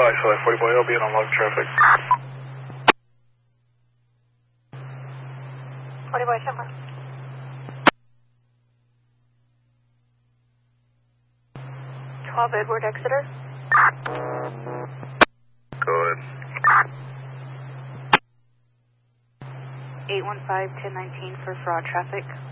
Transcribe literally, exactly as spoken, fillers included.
five, Flight forty Boy, I'll be in unlocked traffic. forty Boy, Simple. twelve Edward Exeter. Go ahead. eight one five, ten nineteen for fraud traffic.